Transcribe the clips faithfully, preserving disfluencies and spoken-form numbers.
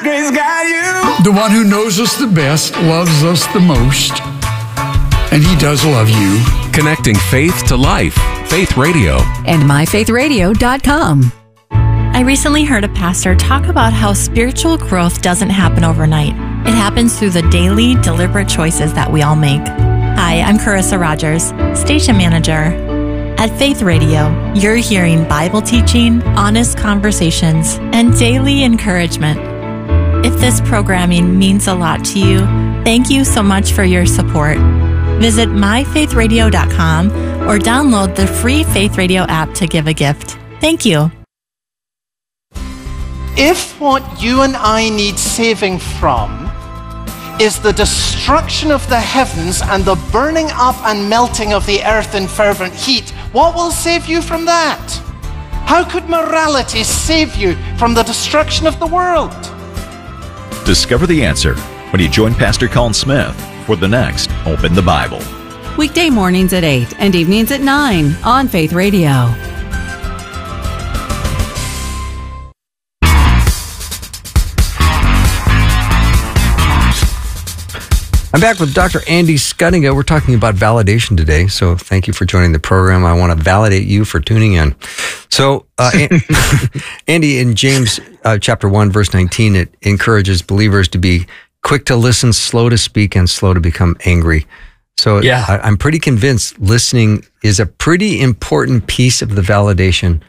He's got you. The one who knows us the best, loves us the most, and he does love you. Connecting faith to life. Faith Radio. And my faith radio dot com. I recently heard a pastor talk about how spiritual growth doesn't happen overnight. It happens through the daily, deliberate choices that we all make. Hi, I'm Carissa Rogers, station manager. At Faith Radio, you're hearing Bible teaching, honest conversations, and daily encouragement. If this programming means a lot to you, thank you so much for your support. Visit my faith radio dot com or download the free Faith Radio app to give a gift. Thank you. If what you and I need saving from is the destruction of the heavens and the burning up and melting of the earth in fervent heat, what will save you from that? How could morality save you from the destruction of the world? Discover the answer when you join Pastor Colin Smith for the next Open the Bible. Weekday mornings at eight and evenings at nine on Faith Radio. I'm back with Doctor Andy Schuttinga. We're talking about validation today, so thank you for joining the program. I want to validate you for tuning in. So, uh, Andy, in James uh, chapter one, verse nineteen, it encourages believers to be quick to listen, slow to speak, and slow to become angry. So yeah. I, I'm pretty convinced listening is a pretty important piece of the validation.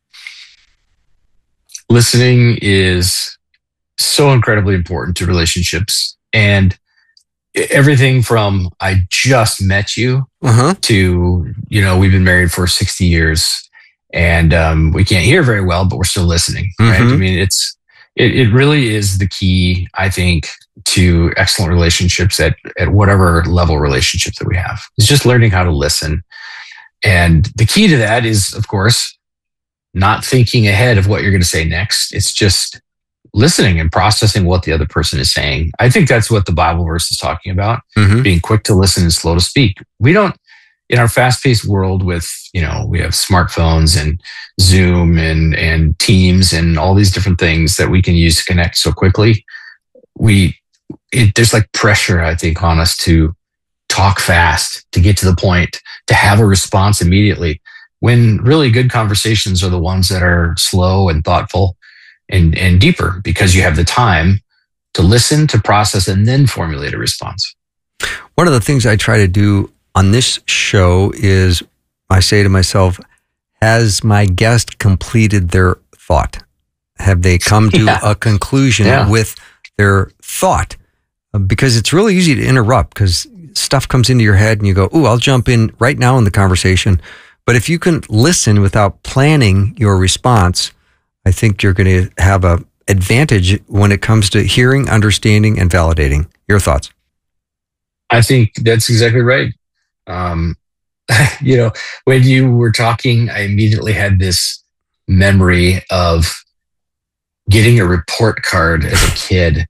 Listening is so incredibly important to relationships, and everything from I just met you uh-huh. to, you know, we've been married for sixty years and um, we can't hear very well, but we're still listening, right? Mm-hmm. I mean, it's, it, it really is the key, I think, to excellent relationships at, at whatever level relationship that we have. It's just learning how to listen. And the key to that is, of course, not thinking ahead of what you're going to say next. It's just listening and processing what the other person is saying. I think that's what the Bible verse is talking about, mm-hmm. being quick to listen and slow to speak. We don't, in our fast-paced world with, you know, we have smartphones and Zoom and, and Teams and all these different things that we can use to connect so quickly. We, it, there's like pressure, I think, on us to talk fast, to get to the point, to have a response immediately, when really good conversations are the ones that are slow and thoughtful and, and deeper, because you have the time to listen, to process, and then formulate a response. One of the things I try to do on this show is I say to myself, has my guest completed their thought? Have they come to yeah. a conclusion yeah. with their thought? Because it's really easy to interrupt because stuff comes into your head and you go, ooh, I'll jump in right now in the conversation. But if you can listen without planning your response, I think you're going to have an advantage when it comes to hearing, understanding, and validating. Your thoughts? I think that's exactly right. Um, you know, when you were talking, I immediately had this memory of getting a report card as a kid.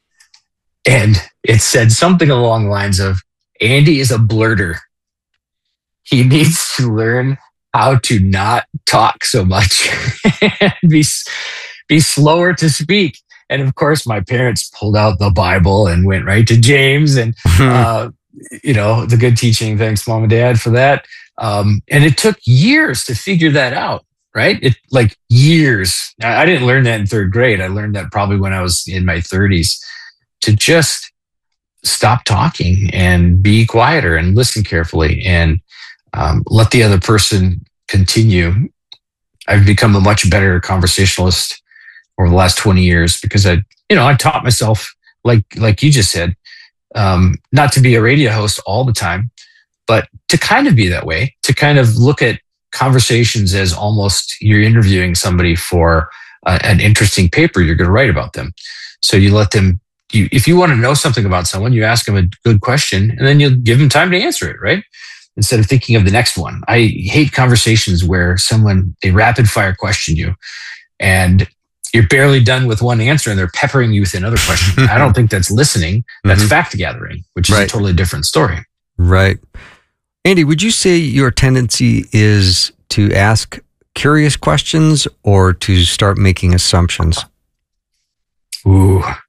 And it said something along the lines of, Andy is a blurter. He needs to learn how to not talk so much and be, be slower to speak. And of course, my parents pulled out the Bible and went right to James and, uh, you know, the good teaching. Thanks, Mom and Dad, for that. Um, and it took years to figure that out, right? It like years. I didn't learn that in third grade. I learned that probably when I was in my thirties, to just stop talking and be quieter and listen carefully and um, let the other person continue. I've become a much better conversationalist over the last twenty years because I, you know, I taught myself, like, like you just said, um, not to be a radio host all the time, but to kind of be that way, to kind of look at conversations as almost you're interviewing somebody for uh, an interesting paper you're going to write about them. So you let them, you, if you want to know something about someone, you ask them a good question and then you'll give them time to answer it, right? Instead of thinking of the next one. I hate conversations where someone, they rapid fire question you and you're barely done with one answer and they're peppering you with another question. I don't think that's listening. That's mm-hmm. fact gathering, which is right. a totally different story. Right. Andy, would you say your tendency is to ask curious questions or to start making assumptions? Ooh,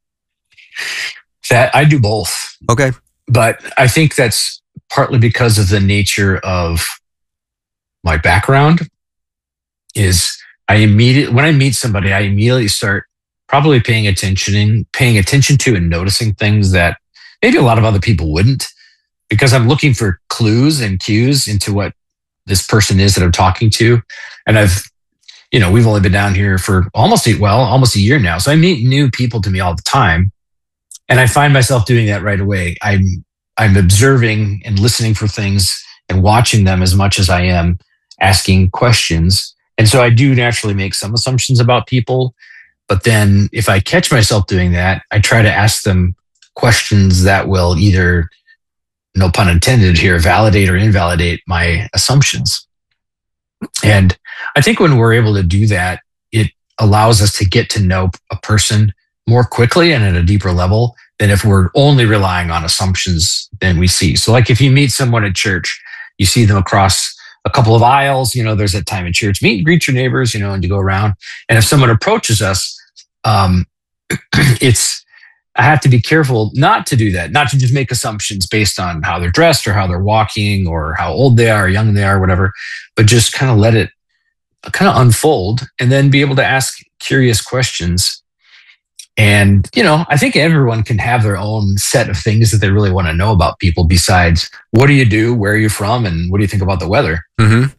That I do both. Okay. But I think that's partly because of the nature of my background. Is I immediately, when I meet somebody, I immediately start probably paying attention and paying attention to and noticing things that maybe a lot of other people wouldn't, because I'm looking for clues and cues into what this person is that I'm talking to. And I've, you know, we've only been down here for almost, well, almost a year now. So I meet new people to me all the time. And I find myself doing that right away. I'm, I'm observing and listening for things and watching them as much as I am asking questions. And so I do naturally make some assumptions about people. But then if I catch myself doing that, I try to ask them questions that will either, no pun intended here, validate or invalidate my assumptions. And I think when we're able to do that, it allows us to get to know a person more quickly and at a deeper level than if we're only relying on assumptions than we see. So like if you meet someone at church, you see them across a couple of aisles, you know, there's that time in church, meet and greet your neighbors, you know, and you go around. And if someone approaches us, um, it's, I have to be careful not to do that, not to just make assumptions based on how they're dressed or how they're walking or how old they are, or young they are, whatever, but just kind of let it kind of unfold and then be able to ask curious questions. And, you know, I think everyone can have their own set of things that they really want to know about people besides what do you do, where are you from, and what do you think about the weather? Mm-hmm.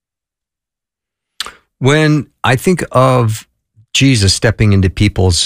When I think of Jesus stepping into people's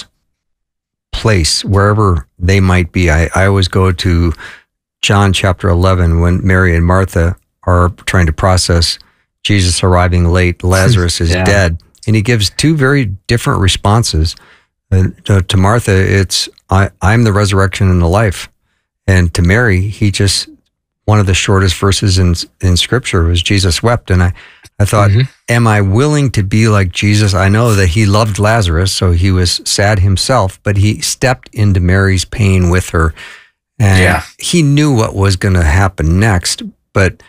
place, wherever they might be, I, I always go to John chapter eleven when Mary and Martha are trying to process Jesus arriving late, Lazarus is yeah. dead. And he gives two very different responses. Uh, to Martha, it's, I, I'm the resurrection and the life. And to Mary, he just, one of the shortest verses in in Scripture was Jesus wept. And I, I thought, mm-hmm. am I willing to be like Jesus? I know that he loved Lazarus, so he was sad himself, but he stepped into Mary's pain with her. And yeah. he knew what was going to happen next, but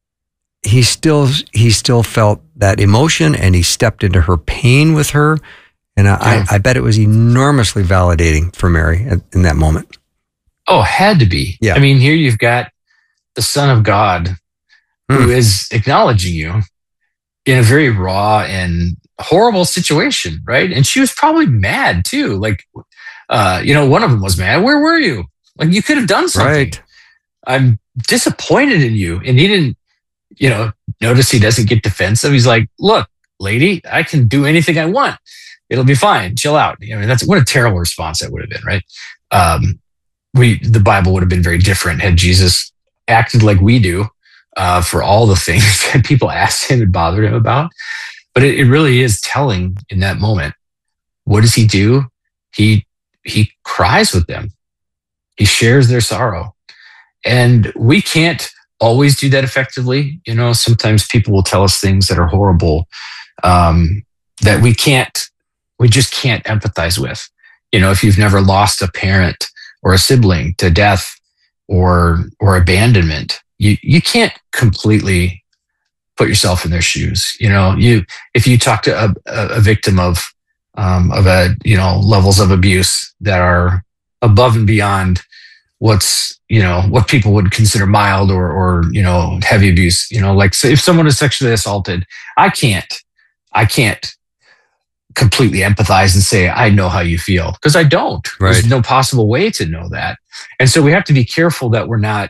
he still he still felt that emotion, and he stepped into her pain with her. And I, yeah. I, I bet it was enormously validating for Mary at, in that moment. Oh, had to be. Yeah. I mean, here you've got the Son of God mm. who is acknowledging you in a very raw and horrible situation, right? And she was probably mad too. Like, uh, you know, one of them was mad. Where were you? Like, you could have done something. Right. I'm disappointed in you. And he didn't, you know, notice he doesn't get defensive. He's like, look, lady, I can do anything I want. It'll be fine. Chill out. I mean, that's what a terrible response that would have been, right? Um, we, the Bible would have been very different had Jesus acted like we do uh, for all the things that people asked him and bothered him about. But it, it really is telling in that moment. What does he do? He he cries with them. He shares their sorrow, and we can't always do that effectively. You know, sometimes people will tell us things that are horrible um, that we can't. We just can't empathize with. You know, if you've never lost a parent or a sibling to death or or abandonment, you you can't completely put yourself in their shoes. You know, you if you talk to a, a victim of um, of a you know levels of abuse that are above and beyond what's you know what people would consider mild or or you know heavy abuse. You know, like so if someone is sexually assaulted, I can't I can't. completely empathize and say, I know how you feel, because I don't. Right. There's no possible way to know that. And so we have to be careful that we're not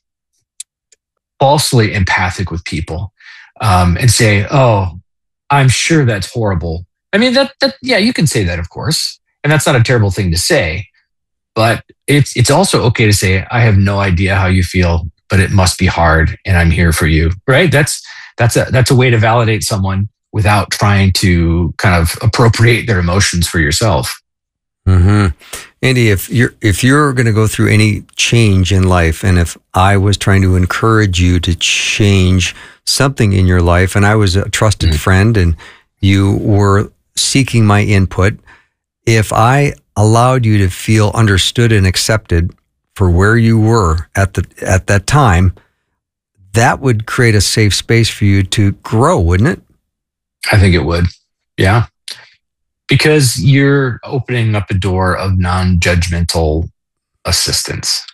falsely empathic with people um, and say, oh, I'm sure that's horrible. I mean, that, that, yeah, you can say that, of course. And that's not a terrible thing to say, but it's, it's also okay to say, I have no idea how you feel, but it must be hard and I'm here for you. Right. That's, that's a, that's a way to validate someone without trying to kind of appropriate their emotions for yourself. Mm-hmm. Andy, if you're if you're going to go through any change in life, and if I was trying to encourage you to change something in your life, and I was a trusted mm-hmm. friend, and you were seeking my input, if I allowed you to feel understood and accepted for where you were at the at that time, that would create a safe space for you to grow, wouldn't it? I think it would. Yeah. Because you're opening up a door of non-judgmental assistance.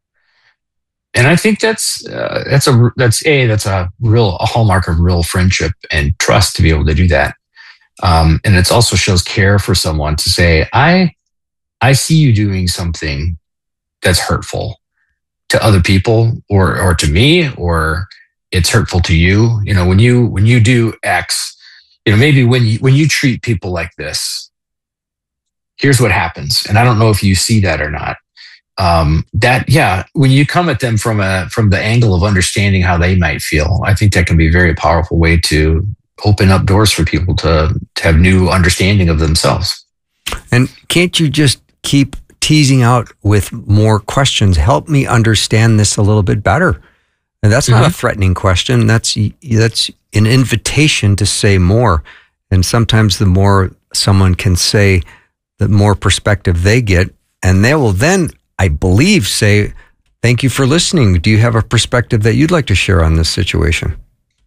And I think that's uh, that's a that's a that's a real a hallmark of real friendship and trust to be able to do that. Um, and it also shows care for someone to say, I I see you doing something that's hurtful to other people or or to me, or it's hurtful to you. You know, when you when you do X, you know, maybe when you when you treat people like this, here's what happens. And I don't know if you see that or not. Um, that, yeah, when you come at them from a, from the angle of understanding how they might feel, I think that can be a very powerful way to open up doors for people to, to have new understanding of themselves. And can't you just keep teasing out with more questions? Help me understand this a little bit better. And that's not mm-hmm. a threatening question. That's, that's an invitation to say more. And sometimes the more someone can say, the more perspective they get, and they will then, I believe, say, thank you for listening. Do you have a perspective that you'd like to share on this situation?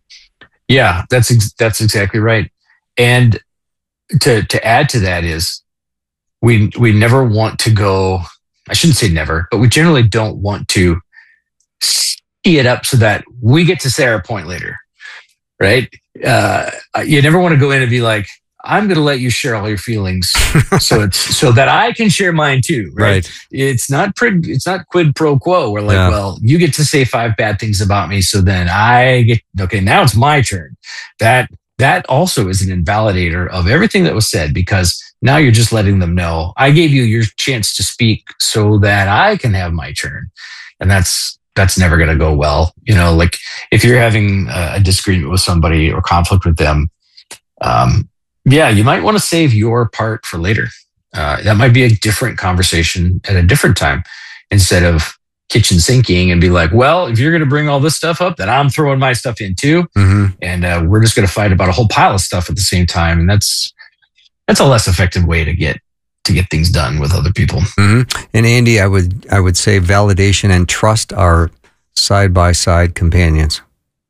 Yeah, that's ex- that's exactly right. And to to add to that is we we never want to go, I shouldn't say never, but we generally don't want to tee it up so that we get to say our point later, right? Uh, you never want to go in and be like, I'm going to let you share all your feelings, so it's so that I can share mine too. Right? Right. It's not prig, It's not quid pro quo. We're like, Yeah. well, you get to say five bad things about me, so then I get okay. Now it's my turn. That that also is an invalidator of everything that was said, because now you're just letting them know I gave you your chance to speak so that I can have my turn, and that's that's never going to go well. You know, like if you're having a disagreement with somebody or conflict with them. Um, Yeah, you might want to save your part for later. Uh, that might be a different conversation at a different time, instead of kitchen sinking and be like, well, if you're going to bring all this stuff up, then I'm throwing my stuff in too. Mm-hmm. And uh, we're just going to fight about a whole pile of stuff at the same time. And that's that's a less effective way to get to get things done with other people. Mm-hmm. And Andy, I would I would say validation and trust are side-by-side companions.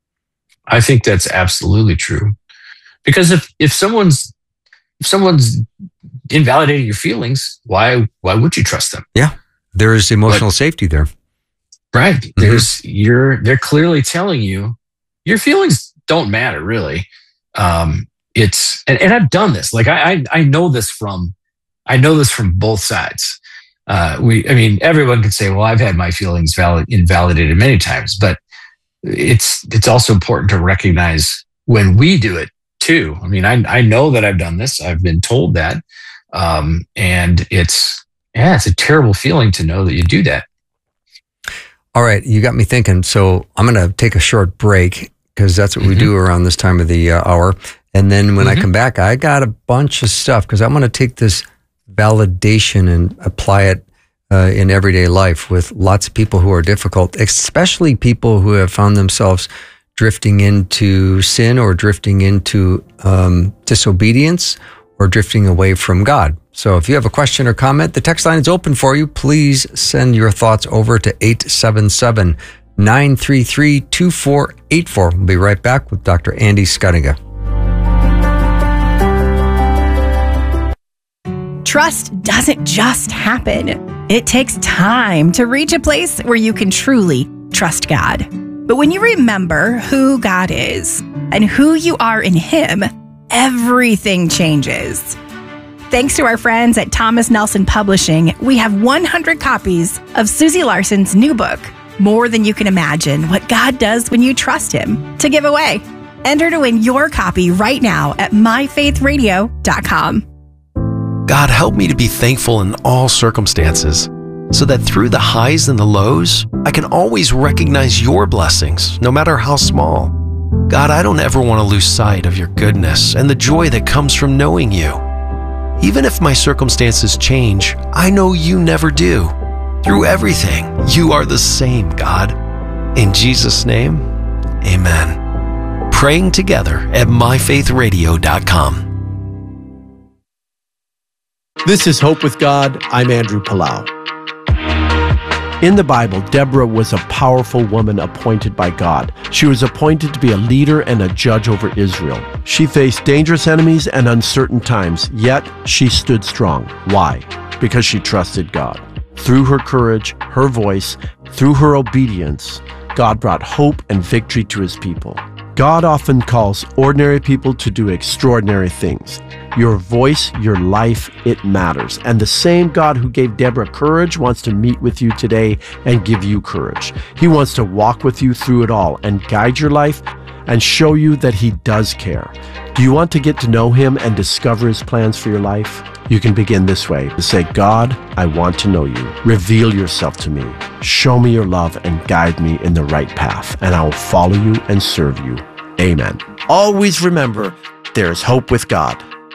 I think that's absolutely true. Because if, if someone's if someone's invalidating your feelings, why why would you trust them? Yeah, there is emotional but, safety there, right? Mm-hmm. There's you're they're clearly telling you your feelings don't matter really. Um, it's and, and I've done this. Like I, I I know this from I know this from both sides. Uh, we I mean everyone can say, well, I've had my feelings valid, invalidated many times, but it's it's also important to recognize when we do it too. I mean, I I know that I've done this. I've been told that, um, and it's yeah, it's a terrible feeling to know that you do that. All right, you got me thinking. So I'm going to take a short break because that's what mm-hmm. we do around this time of the uh, hour. And then when mm-hmm. I come back, I got a bunch of stuff because I'm going to take this validation and apply it uh, in everyday life with lots of people who are difficult, especially people who have found themselves drifting into sin or drifting into um, disobedience or drifting away from God. So if you have a question or comment, the text line is open for you. Please send your thoughts over to eight seven seven, nine three three, two four eight four. We'll be right back with Doctor Andy Schuttinga. Trust doesn't just happen. It takes time to reach a place where you can truly trust God. But when you remember who God is and who you are in Him, everything changes. Thanks to our friends at Thomas Nelson Publishing, we have one hundred copies of Susie Larson's new book, More Than You Can Imagine, What God Does When You Trust Him, to give away. Enter to win your copy right now at my faith radio dot com. God, help me to be thankful in all circumstances, so that through the highs and the lows, I can always recognize your blessings, no matter how small. God, I don't ever want to lose sight of your goodness and the joy that comes from knowing you. Even if my circumstances change, I know you never do. Through everything, you are the same, God. In Jesus' name, amen. Praying together at my faith radio dot com. This is Hope with God. I'm Andrew Palau. In the Bible, Deborah was a powerful woman appointed by God. She was appointed to be a leader and a judge over Israel. She faced dangerous enemies and uncertain times, yet she stood strong. Why? Because she trusted God. Through her courage, her voice, through her obedience, God brought hope and victory to his people. God often calls ordinary people to do extraordinary things. Your voice, your life, it matters. And the same God who gave Deborah courage wants to meet with you today and give you courage. He wants to walk with you through it all and guide your life and show you that he does care. Do you want to get to know him and discover his plans for your life? You can begin this way. Say, God, I want to know you. Reveal yourself to me. Show me your love and guide me in the right path, and I will follow you and serve you. Amen. Always remember, there is hope with God.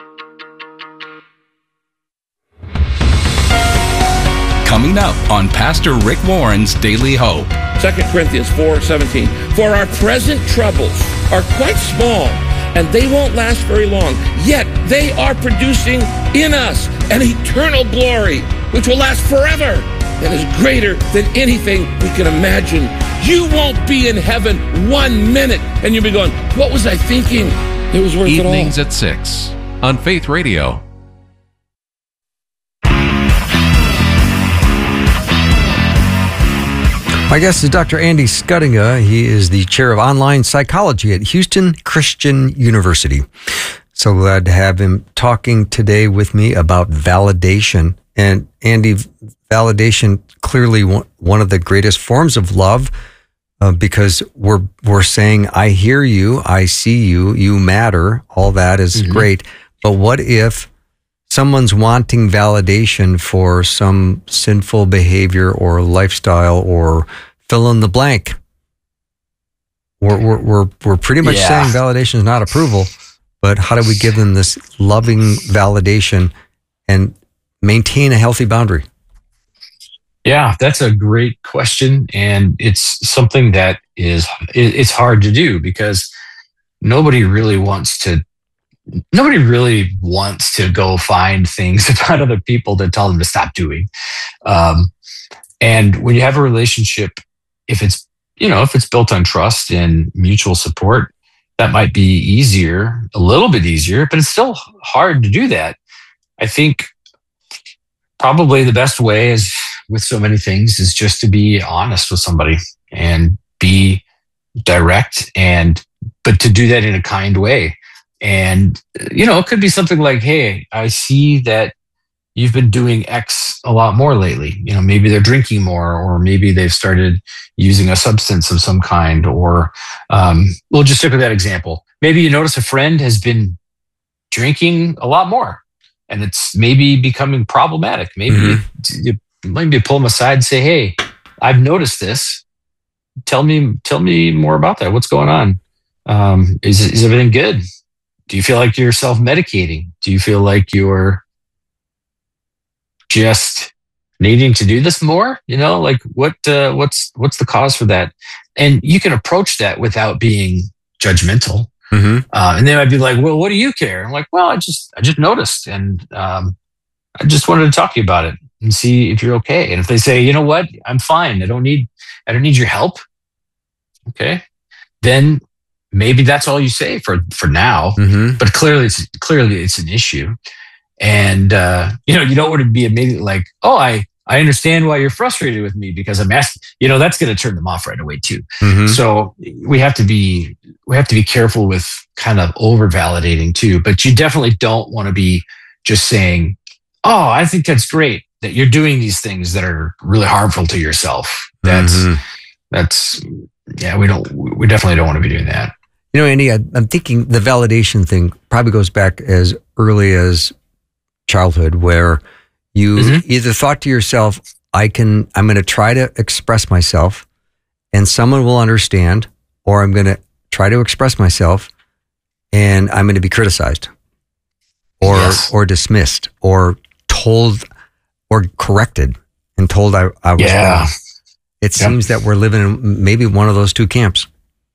Coming up on Pastor Rick Warren's Daily Hope. Second Corinthians four seventeen. For our present troubles are quite small, and they won't last very long. Yet they are producing in us an eternal glory, which will last forever and is greater than anything we can imagine. You won't be in heaven one minute, and you'll be going, what was I thinking? It was worth it all. Evenings at six on Faith Radio. My guest is Doctor Andy Schuttinga. He is the chair of online psychology at Houston Christian University. So glad to have him talking today with me about validation. And Andy, validation clearly one of the greatest forms of love, uh, because we're we're saying, I hear you, I see you, you matter. All that is mm-hmm. great. But what if someone's wanting validation for some sinful behavior or lifestyle or fill in the blank? We're we're we're, we're pretty much yeah. saying validation is not approval, but how do we give them this loving validation and maintain a healthy boundary? Yeah, that's a great question, and it's something that is it's hard to do because nobody really wants to. Nobody really wants to go find things about other people to tell them to stop doing. Um, and when you have a relationship, if it's, you know, if it's built on trust and mutual support, that might be easier, a little bit easier, but it's still hard to do that. I think probably the best way is with so many things is just to be honest with somebody and be direct, and, but to do that in a kind way. And, you know, it could be something like, hey, I see that you've been doing X a lot more lately. You know, maybe they're drinking more, or maybe they've started using a substance of some kind, or um, we'll just stick with that example. Maybe you notice a friend has been drinking a lot more and it's maybe becoming problematic. Maybe mm-hmm. you, you maybe pull them aside and say, hey, I've noticed this. Tell me, tell me more about that. What's going on? Um, is, is everything good? Do you feel like you're self-medicating? Do you feel like you're just needing to do this more? You know, like what uh, what's what's the cause for that? And you can approach that without being judgmental. Mm-hmm. Uh, and they might be like, "Well, what do you care?" I'm like, "Well, I just I just noticed, and um, I just wanted to talk to you about it and see if you're okay." And if they say, "You know what? I'm fine. I don't need I don't need your help," okay, then maybe that's all you say for, for now, mm-hmm. but clearly it's clearly it's an issue. And, uh, you know, you don't want to be immediately like, oh, I, I understand why you're frustrated with me because I'm asking, you know, that's going to turn them off right away too. Mm-hmm. So we have to be, we have to be careful with kind of over validating too, but you definitely don't want to be just saying, oh, I think that's great that you're doing these things that are really harmful to yourself. That's, mm-hmm. that's, yeah, we don't, we definitely don't want to be doing that. You know, Andy, I, I'm thinking the validation thing probably goes back as early as childhood, where you mm-hmm. either thought to yourself, I can, I'm going to try to express myself and someone will understand, or I'm going to try to express myself and I'm going to be criticized or, yes. or dismissed or told or corrected and told I, I was yeah. wrong. It yep. seems that we're living in maybe one of those two camps.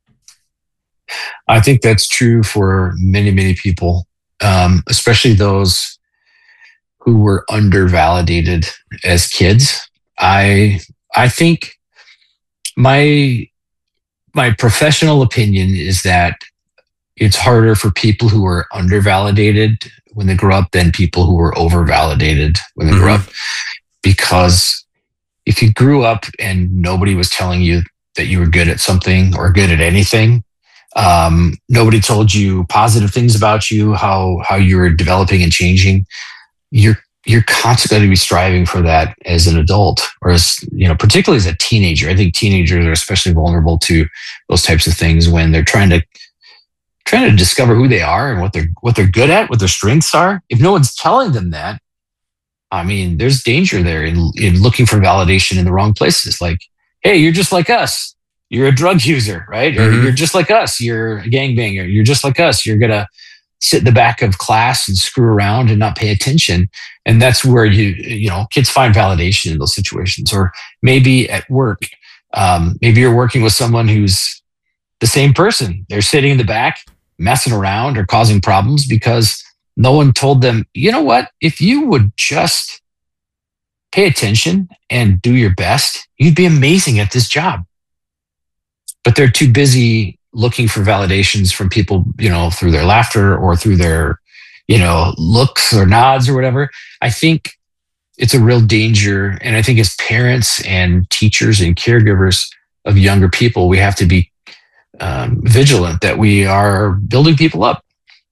I think that's true for many, many people, um, especially those who were undervalidated as kids. I I think my my professional opinion is that it's harder for people who are undervalidated when they grow up than people who were overvalidated when they mm-hmm. grow up, because if you grew up and nobody was telling you that you were good at something or good at anything, um, nobody told you positive things about you, how how you were developing and changing, you're you're constantly going to be striving for that as an adult, or as, you know, particularly as a teenager. I think teenagers are especially vulnerable to those types of things when they're trying to trying to discover who they are and what they're what they're good at, what their strengths are. If no one's telling them that, I mean, there's danger there in in looking for validation in the wrong places. Like, hey, you're just like us. You're a drug user, right? Mm-hmm. Or you're just like us. You're a gangbanger. You're just like us. You're gonna sit in the back of class and screw around and not pay attention. And that's where you, you know, kids find validation in those situations. Or maybe at work, um, maybe you're working with someone who's the same person. They're sitting in the back, messing around or causing problems because no one told them, you know what, if you would just pay attention and do your best, you'd be amazing at this job. But they're too busy looking for validations from people, you know, through their laughter or through their, you know, looks or nods or whatever. I think it's a real danger. And I think as parents and teachers and caregivers of younger people, we have to be um, vigilant that we are building people up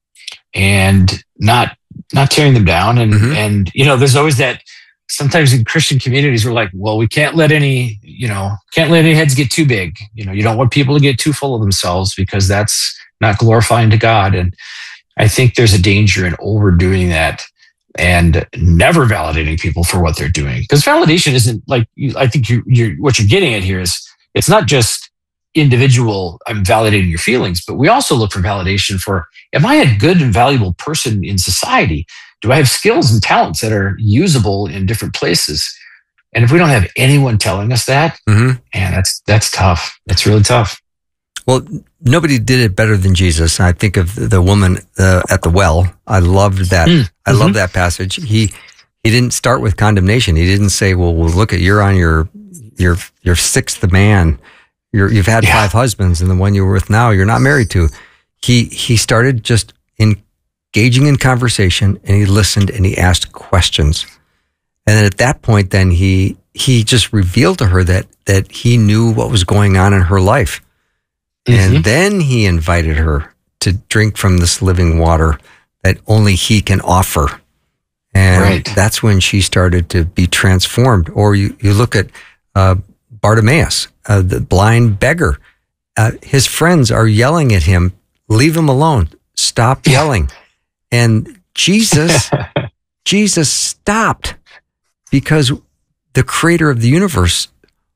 and not not tearing them down. And, mm-hmm. and you know, there's always that, sometimes in Christian communities, we're like, well, we can't let any, you know, can't let any heads get too big. You know, you don't want people to get too full of themselves because that's not glorifying to God. And I think there's a danger in overdoing that and never validating people for what they're doing. Because validation isn't like, I think you, you're, what you're getting at here is it's not just individual, I'm validating your feelings, but we also look for validation for, am I a good and valuable person in society? Do I have skills and talents that are usable in different places? And if we don't have anyone telling us that, mm-hmm. man, that's that's tough. That's really tough. Well, nobody did it better than Jesus. I think of the woman uh, at the well. I loved that. Mm-hmm. I love that passage. He he didn't start with condemnation. He didn't say, "Well, well look at you're on your your your sixth man. You're, you've had yeah. five husbands, and the one you're with now, you're not married to." He he started just in. engaging in conversation, and he listened and he asked questions. And then at that point, then he he just revealed to her that that he knew what was going on in her life. Mm-hmm. And then he invited her to drink from this living water that only he can offer. And right. that's when she started to be transformed. Or you, you look at uh, Bartimaeus, uh, the blind beggar. Uh, his friends are yelling at him, leave him alone, stop yelling. And Jesus, Jesus stopped because the creator of the universe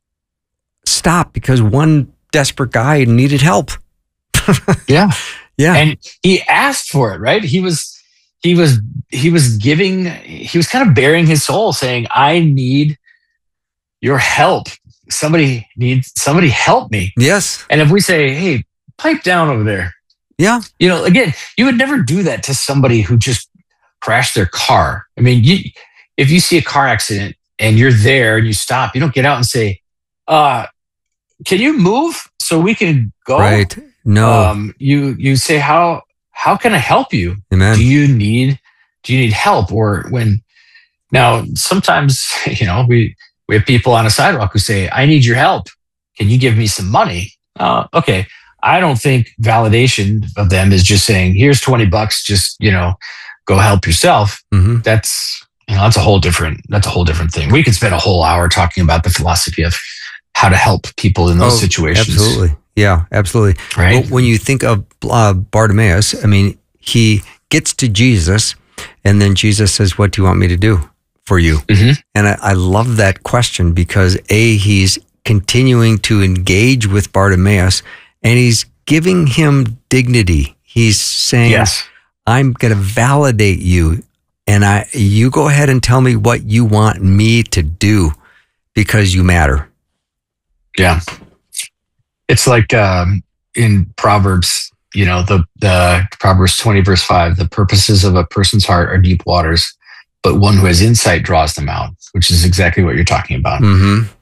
stopped because one desperate guy needed help. yeah. Yeah. And he asked for it, right? He was, he was, he was giving, he was kind of bearing his soul saying, I need your help. Somebody needs, somebody help me. Yes. And if we say, hey, pipe down over there. Yeah. You know, again, you would never do that to somebody who just crashed their car. I mean, you, if you see a car accident and you're there and you stop, you don't get out and say, uh, can you move so we can go? Right. No. Um, you, you say, how, how can I help you? Amen. Do you need, do you need help? Or when, now sometimes, you know, we, we have people on a sidewalk who say, I need your help. Can you give me some money? Uh, okay. I don't think validation of them is just saying, here's twenty bucks, just, you know, go help yourself. Mm-hmm. That's, you know, that's a whole different, that's a whole different thing. We could spend a whole hour talking about the philosophy of how to help people in those oh, situations. Absolutely. Yeah, absolutely. Right. Well, when you think of uh, Bartimaeus, I mean, he gets to Jesus and then Jesus says, what do you want me to do for you? Mm-hmm. And I, I love that question because A, he's continuing to engage with Bartimaeus. And he's giving him dignity. He's saying, yes. I'm going to validate you. And I, you go ahead and tell me what you want me to do because you matter. Yeah. It's like um, in Proverbs, you know, the, the Proverbs twenty verse five, the purposes of a person's heart are deep waters, but one who has insight draws them out, which is exactly what you're talking about. Mm-hmm.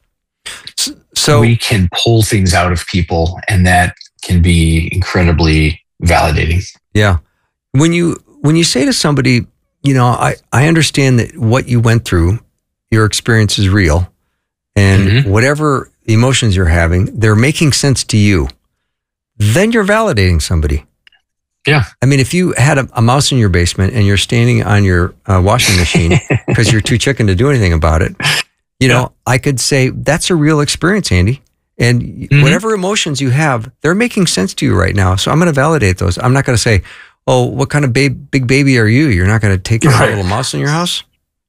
So we can pull things out of people, and that can be incredibly validating. Yeah. When you when you say to somebody, you know, I, I understand that what you went through, your experience is real, and Mm-hmm. whatever emotions you're having, they're making sense to you, then you're validating somebody. Yeah. I mean, if you had a, a mouse in your basement and you're standing on your uh, washing machine because you're too chicken to do anything about it, you know, yeah. I could say that's a real experience, Andy. And mm-hmm. whatever emotions you have, they're making sense to you right now. So I'm going to validate those. I'm not going to say, oh, what kind of ba- big baby are you? You're not going to take care of a little mouse in your house?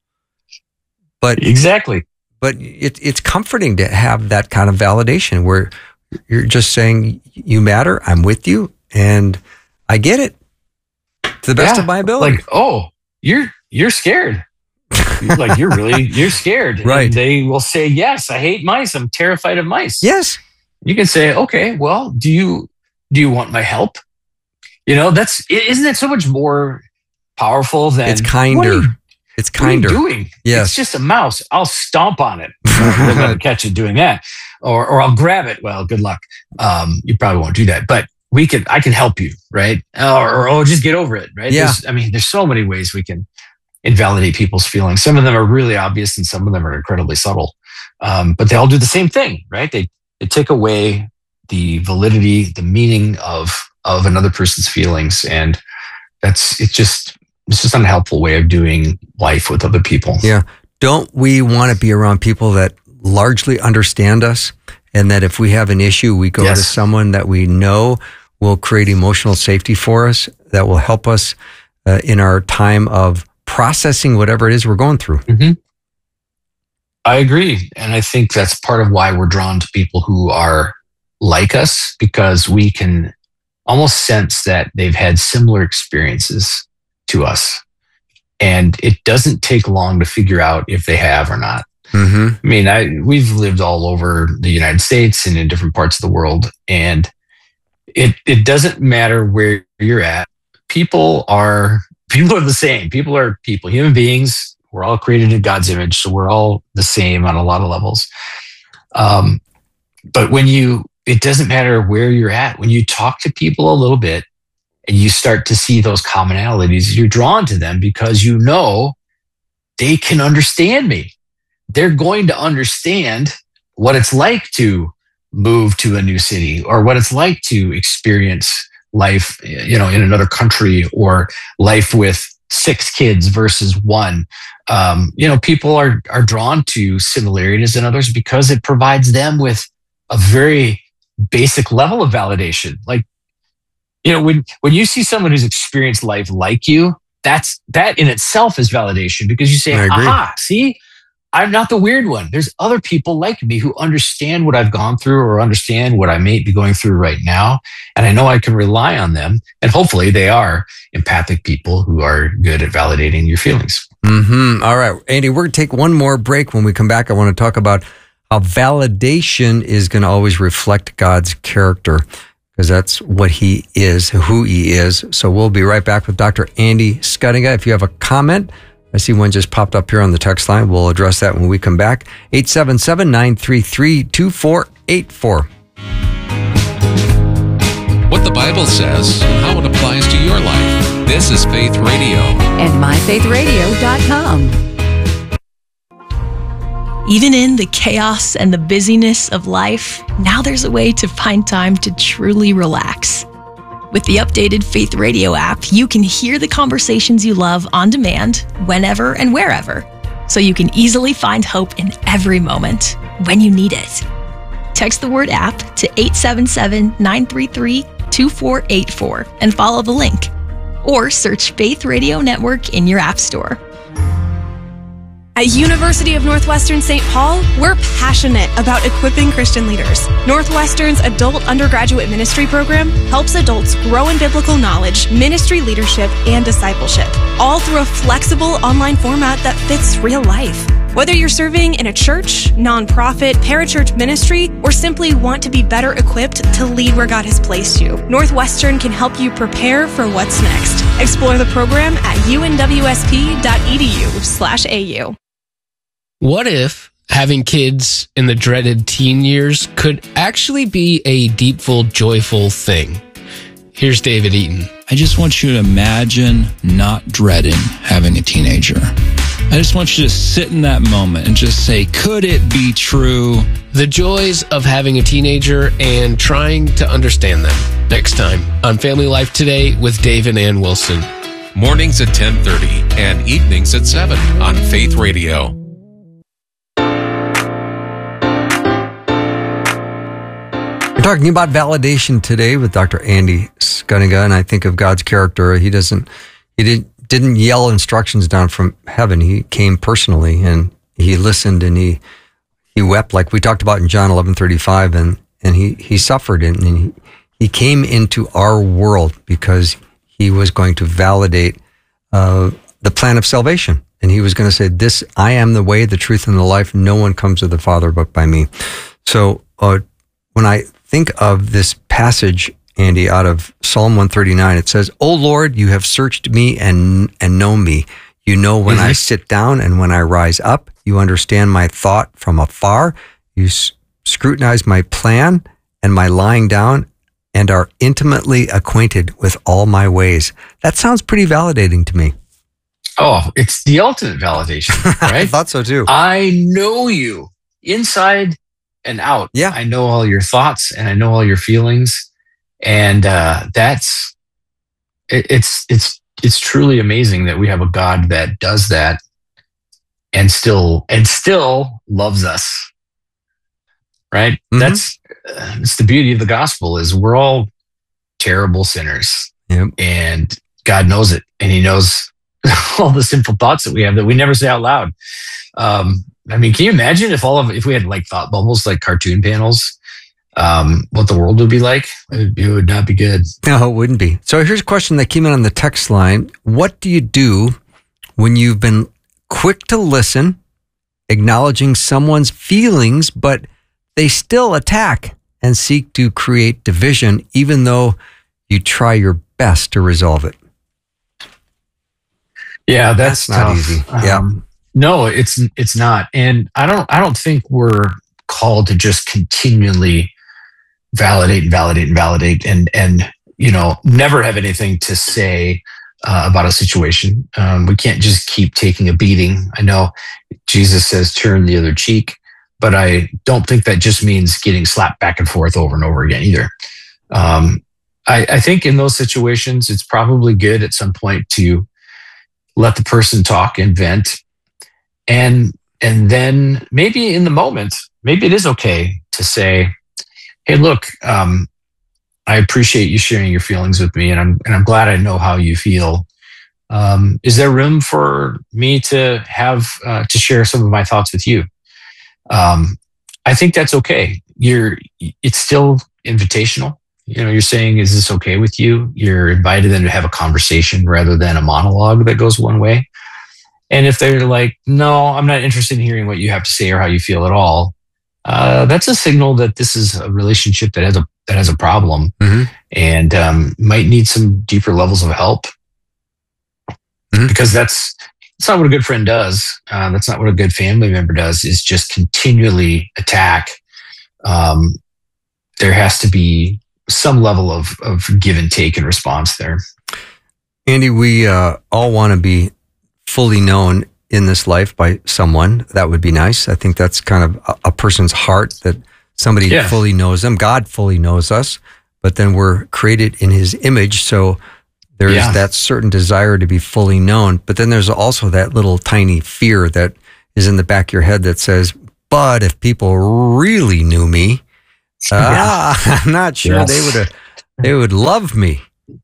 But exactly. But it, it's comforting to have that kind of validation where you're just saying, you matter, I'm with you, and I get it to the best yeah. of my ability. Like, oh, you're you're scared. Like, you're really, you're scared. Right. And they will say, yes, I hate mice. I'm terrified of mice. Yes. You can say, okay, well, do you, do you want my help? You know, that's, isn't that so much more powerful than. It's kinder. You, it's kinder. What are you doing? Yes. It's just a mouse. I'll stomp on it. I'll never catch it doing that. Or, or I'll grab it. Well, good luck. Um, you probably won't do that, but we can, I can help you. Right. Or, or oh, just get over it. Right. Yeah. There's, I mean, there's so many ways we can invalidate people's feelings. Some of them are really obvious and some of them are incredibly subtle. Um, but they all do the same thing, right? They, they take away the validity, the meaning of, of another person's feelings. And that's, it's just, it's just an unhelpful way of doing life with other people. Yeah. Don't we want to be around people that largely understand us, and that if we have an issue, we go yes. to someone that we know will create emotional safety for us, that will help us uh, in our time of processing whatever it is we're going through. Mm-hmm. I agree. And I think that's part of why we're drawn to people who are like us, because we can almost sense that they've had similar experiences to us. And it doesn't take long to figure out if they have or not. Mm-hmm. I mean, I we've lived all over the United States and in different parts of the world. And it it doesn't matter where you're at. People are People are the same. People are people, human beings. We're all created in God's image. So we're all the same on a lot of levels. Um, but when you, it doesn't matter where you're at. When you talk to people a little bit and you start to see those commonalities, you're drawn to them because you know they can understand me. They're going to understand what it's like to move to a new city, or what it's like to experience life, you know, in another country, or life with six kids versus one. Um, you know, people are are drawn to similarities in others because it provides them with a very basic level of validation. Like, you know, when when you see someone who's experienced life like you, that's that in itself is validation, because you say, aha, see, I'm not the weird one. There's other people like me who understand what I've gone through or understand what I may be going through right now. And I know I can rely on them. And hopefully they are empathic people who are good at validating your feelings. Mm-hmm. All right, Andy, we're going to take one more break. When we come back, I want to talk about how validation is going to always reflect God's character, because that's what he is, who he is. So we'll be right back with Doctor Andy Schuttinga. If you have a comment, I see one just popped up here on the text line. We'll address that when we come back. eight seven seven, nine three three, two four eight four. What the Bible says and how it applies to your life. This is Faith Radio. And my faith radio dot com. Even in the chaos and the busyness of life, now there's a way to find time to truly relax. With the updated Faith Radio app, you can hear the conversations you love on demand, whenever and wherever, so you can easily find hope in every moment when you need it. Text the word app to eight seven seven, nine three three, two four eight four and follow the link. Or search Faith Radio Network in your app store. At University of Northwestern Saint Paul, we're passionate about equipping Christian leaders. Northwestern's adult undergraduate ministry program helps adults grow in biblical knowledge, ministry leadership, and discipleship, all through a flexible online format that fits real life. Whether you're serving in a church, nonprofit, parachurch ministry, or simply want to be better equipped to lead where God has placed you, Northwestern can help you prepare for what's next. Explore the program at u n w s p dot e d u slash a u. What if having kids in the dreaded teen years could actually be a deepful, joyful thing? Here's David Eaton. I just want you to imagine not dreading having a teenager. I just want you to sit in that moment and just say, could it be true? The joys of having a teenager and trying to understand them. Next time on Family Life Today with Dave and Ann Wilson. Mornings at ten thirty and evenings at seven on Faith Radio. We're talking about validation today with Doctor Andy Scudinga, and I think of God's character. He doesn't, he didn't, didn't yell instructions down from heaven. He came personally, and he listened, and he he wept, like we talked about in John eleven thirty-five, and and he he suffered, and, and he, he came into our world because he was going to validate uh, the plan of salvation, and he was going to say, "This, I am the way, the truth, and the life. No one comes to the Father but by me." So uh, when I think of this passage, Andy, out of Psalm one thirty-nine, it says, "O Lord, you have searched me and and know me. You know when mm-hmm. I sit down and when I rise up. You understand my thought from afar. You s- scrutinize my plan and my lying down and are intimately acquainted with all my ways." That sounds pretty validating to me. Oh, it's the ultimate validation, right? I thought so too. I know you inside and out. Yeah. I know all your thoughts and I know all your feelings. And uh, that's, it, it's, it's, it's truly amazing that we have a God that does that and still, and still loves us. Right. Mm-hmm. That's, uh, it's the beauty of the gospel is we're all terrible sinners. Yep. And God knows it. And he knows all the sinful thoughts that we have that we never say out loud. Um, I mean, can you imagine if all of, if we had like thought bubbles, like cartoon panels, um, what the world would be like? It, it would not be good. No, it wouldn't be. So here's a question that came in on the text line. What do you do when you've been quick to listen, acknowledging someone's feelings, but they still attack and seek to create division, even though you try your best to resolve it? Yeah, that's, that's not tough. easy. Yeah. Um, no, it's it's not. And I don't I don't think we're called to just continually validate and validate and validate and and you know never have anything to say uh, about a situation. Um, we can't just keep taking a beating. I know Jesus says turn the other cheek, but I don't think that just means getting slapped back and forth over and over again either. Um, I, I think in those situations, it's probably good at some point to let the person talk and vent. And and then maybe in the moment, maybe it is okay to say, "Hey, look, um, I appreciate you sharing your feelings with me, and I'm and I'm glad I know how you feel. Um, is there room for me to have uh, to share some of my thoughts with you?" Um, I think that's okay. You're it's still invitational. You know, you're saying, "Is this okay with you?" You're invited them to have a conversation rather than a monologue that goes one way. And if they're like, "No, I'm not interested in hearing what you have to say or how you feel at all," uh, that's a signal that this is a relationship that has a that has a problem mm-hmm. and um, might need some deeper levels of help. Mm-hmm. Because that's that's not what a good friend does. Uh, that's not what a good family member does. Is just continually attack. Um, there has to be some level of of give and take in response there. Andy, we uh, all want to be fully known in this life by someone. That would be nice. I think that's kind of a, a person's heart, that somebody yeah. fully knows them. God fully knows us, but then we're created in his image. So there's yeah. that certain desire to be fully known. But then there's also that little tiny fear that is in the back of your head that says, but if people really knew me, ah, yeah. I'm not sure yes. they would have, they would love me.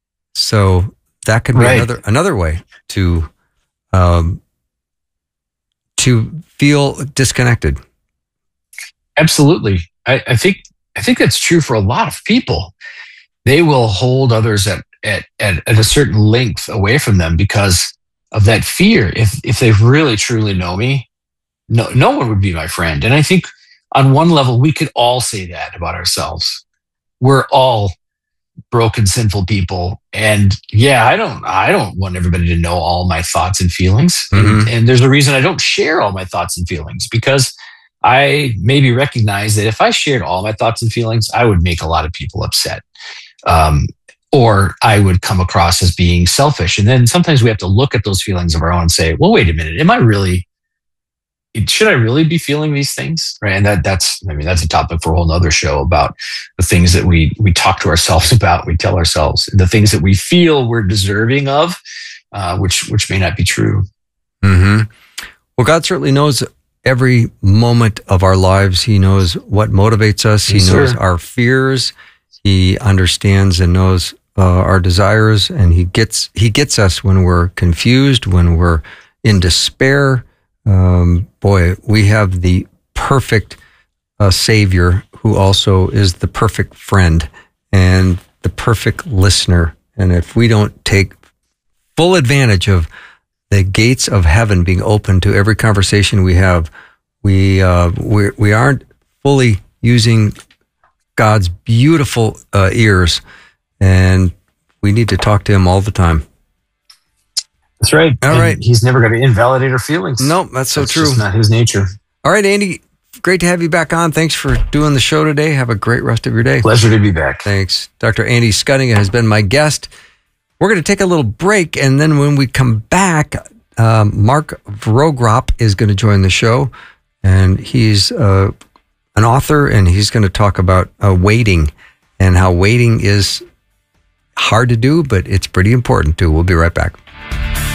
So that could be right. another another way to um, to feel disconnected. Absolutely, I, I think I think that's true for a lot of people. They will hold others at at at, at a certain length away from them because of that fear. If if they really truly know me, no no one would be my friend. And I think on one level, we could all say that about ourselves. We're all broken, sinful people. And yeah, I don't, I don't want everybody to know all my thoughts and feelings. Mm-hmm. And, and there's a reason I don't share all my thoughts and feelings, because I maybe recognize that if I shared all my thoughts and feelings, I would make a lot of people upset. Um, or I would come across as being selfish. And then sometimes we have to look at those feelings of our own and say, well, wait a minute, am I really should I really be feeling these things? Right. And that that's, I mean, that's a topic for a whole nother show about the things that we, we talk to ourselves about, we tell ourselves, the things that we feel we're deserving of, uh, which, which may not be true. Mm-hmm. Well, God certainly knows every moment of our lives. He knows what motivates us. He Yes, knows sir. our fears. He understands and knows uh, our desires, and he gets he gets us when we're confused, when we're in despair. Um, boy, we have the perfect uh, Savior who also is the perfect friend and the perfect listener. And if we don't take full advantage of the gates of heaven being open to every conversation we have, we uh, we we aren't fully using God's beautiful uh, ears, and we need to talk to Him all the time. That's right. All And right. He's never going to invalidate our feelings. No, that's so That's true. just not his nature. All right, Andy, great to have you back on. Thanks for doing the show today. Have a great rest of your day. Pleasure to be back. Thanks. Doctor Andy Scuddinga has been my guest. We're going to take a little break, and then when we come back, um, Mark Vrogrop is going to join the show, and he's uh, an author, and he's going to talk about uh, waiting and how waiting is hard to do, but it's pretty important too. We'll be right back.